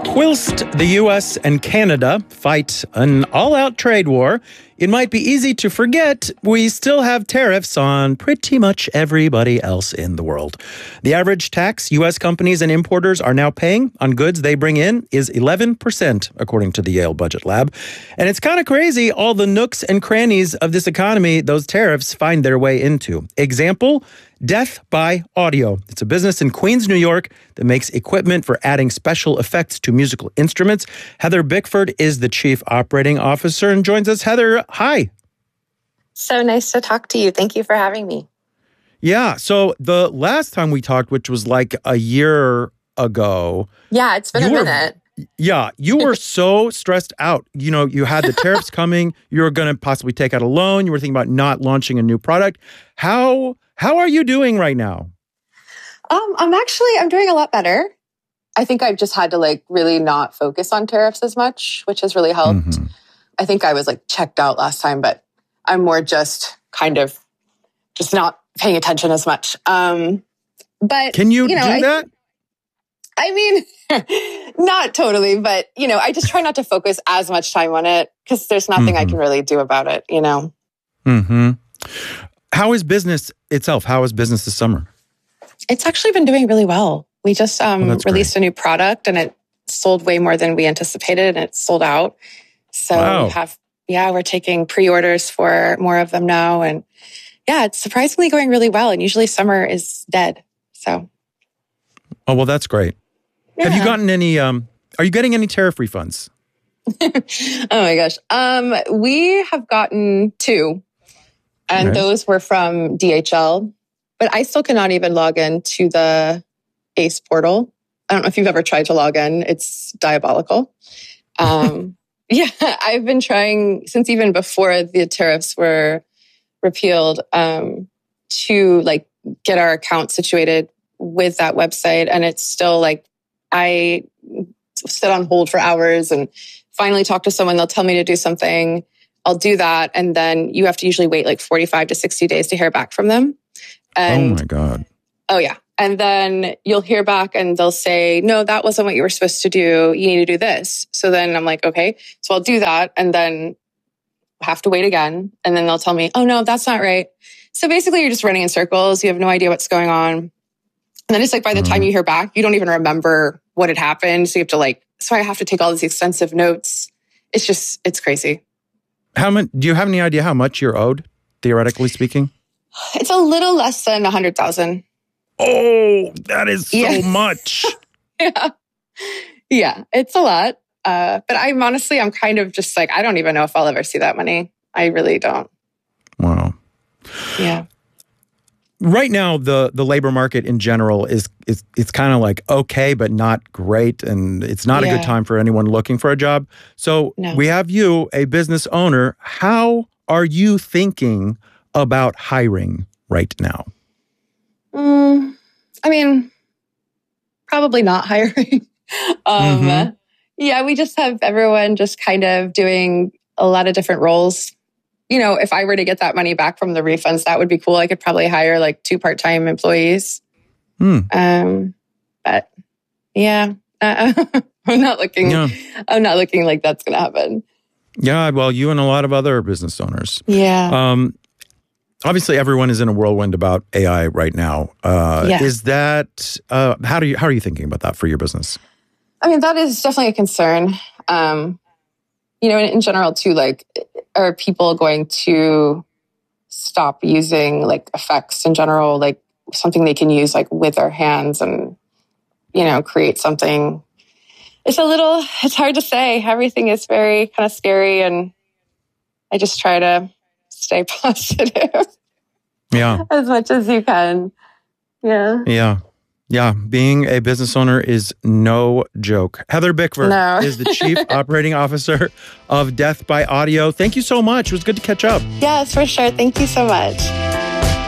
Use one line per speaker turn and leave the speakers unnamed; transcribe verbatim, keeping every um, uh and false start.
Whilst the U S and Canada fight an all-out trade war, it might be easy to forget we still have tariffs on pretty much everybody else in the world. The average tax U S companies and importers are now paying on goods they bring in is eleven percent, according to the Yale Budget Lab. And it's kind of crazy all the nooks and crannies of this economy those tariffs find their way into. Example, Death by Audio. It's a business in Queens, New York that makes equipment for adding special effects to musical instruments. Heather Bickford is the chief operating officer and joins us. Heather, hi.
So nice to talk to you. Thank you for having me.
Yeah, so the last time we talked, which was like a year ago.
Yeah, it's been a
were,
minute.
Yeah, you were so stressed out. You know, you had the tariffs coming. You were going to possibly take out a loan. You were thinking about not launching a new product. How... How are you doing right now?
Um, I'm actually, I'm doing a lot better. I think I've just had to like really not focus on tariffs as much, which has really helped. Mm-hmm. I think I was like checked out last time, but I'm more just kind of just not paying attention as much. Um, but
Can you, you know, do
I,
that?
I mean, not totally, but you know, I just try not to focus as much time on it because there's nothing mm-hmm. I can really do about it, you know?
Mm-hmm. How is business itself? How is business this summer?
It's actually been doing really well. We just um,
oh,
released
great.
a new product and it sold way more than we anticipated and it's sold out. So
wow.
we have, yeah, we're taking pre-orders for more of them now. And yeah, it's surprisingly going really well. And usually summer is dead. So.
Oh, well, that's great. Yeah. Have you gotten any, um, are you getting any tariff refunds?
Oh my gosh. Um, we have gotten two. And okay. those were from D H L. But I still cannot even log in to the ACE portal. I don't know if you've ever tried to log in. It's diabolical. Um, yeah, I've been trying since even before the tariffs were repealed um, to like get our account situated with that website. And it's still like, I sit on hold for hours and finally talk to someone. They'll tell me to do something. I'll do that. And then you have to usually wait like forty-five to sixty days to hear back from them. And,
oh my God.
Oh yeah. And then you'll hear back and they'll say, no, that wasn't what you were supposed to do. You need to do this. So then I'm like, okay, so I'll do that. And then have to wait again. And then they'll tell me, oh no, that's not right. So basically you're just running in circles. You have no idea what's going on. And then it's like by the mm-hmm. time you hear back, you don't even remember what had happened. So you have to like, so I have to take all these extensive notes. It's just, it's crazy.
How much, do you have any idea how much you're owed, theoretically speaking?
It's a little less than one hundred thousand dollars.
Oh, that is so
yeah.
much.
yeah. Yeah, it's a lot. Uh, but I'm honestly, I'm kind of just like, I don't even know if I'll ever see that money. I really don't.
Wow.
Yeah.
Right now, the, the labor market in general is, is it's kind of like okay, but not great. And it's not yeah. a good time for anyone looking for a job. So
no.
we have you, a business owner. How are you thinking about hiring right now?
Mm, I mean, probably not hiring. um, mm-hmm. Yeah, we just have everyone just kind of doing a lot of different roles. You know, if I were to get that money back from the refunds, that would be cool. I could probably hire like two part-time employees.
Hmm.
Um, but yeah, uh, I'm not looking, yeah. I'm not looking like that's going to happen.
Yeah. Well, you and a lot of other business owners.
Yeah.
Um, obviously everyone is in a whirlwind about A I right now. Uh,
yeah.
Is that, uh, how do you, how are you thinking about that for your business?
I mean, that is definitely a concern. Um, you know, in, in general too, like, are people going to stop using like effects in general, like something they can use like with their hands and, you know, create something? It's a little, it's hard to say. Everything is very kind of scary and I just try to stay positive.
Yeah.
As much as you can. Yeah.
Yeah. Yeah, being a business owner is no joke. Heather Bickford
no.
is the Chief Operating Officer of Death by Audio. Thank you so much. It was good to catch up.
Yes, for sure. Thank you so much.